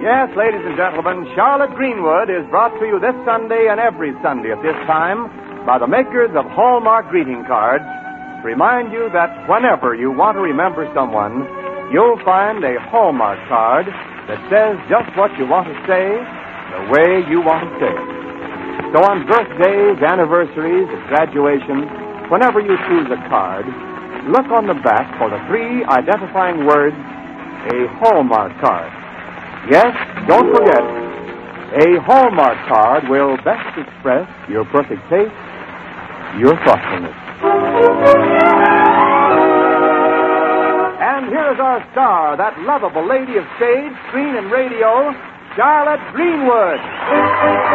Yes, ladies and gentlemen, Charlotte Greenwood is brought to you this Sunday and every Sunday at this time by the makers of Hallmark greeting cards to remind you that whenever you want to remember someone, you'll find a Hallmark card that says just what you want to say the way you want to say it. So on birthdays, anniversaries, graduations, whenever you choose a card, look on the back for the 3 identifying words, a Hallmark card. Yes, don't forget, a Hallmark card will best express your perfect taste, your thoughtfulness. And here is our star, that lovable lady of stage, screen, and radio, Charlotte Greenwood.